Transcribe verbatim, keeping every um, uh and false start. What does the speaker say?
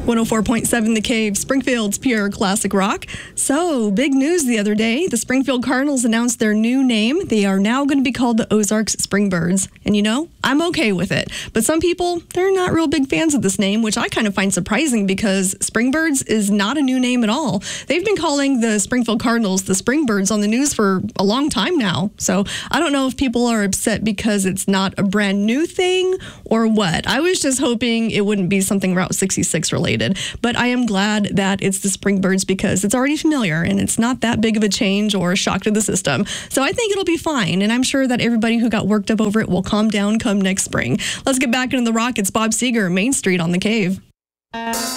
one oh four point seven The Cave, Springfield's pure classic rock. So, big news the other day. The Springfield Cardinals announced their new name. They are now going to be called the Ozarks Springbirds. And you know, I'm okay with it. But some people, they're not real big fans of this name, which I kind of find surprising because Springbirds is not a new name at all. They've been calling the Springfield Cardinals the Springbirds on the news for a long time now. So, I don't know if people are upset because it's not a brand new thing or what. I was just hoping it wouldn't be something Route sixty-six related. But I am glad that it's the Springbirds because it's already familiar and it's not that big of a change or a shock to the system. So I think it'll be fine. And I'm sure that everybody who got worked up over it will calm down come next spring. Let's get back into the rock. It's Bob Seger, Main Street on The Cave.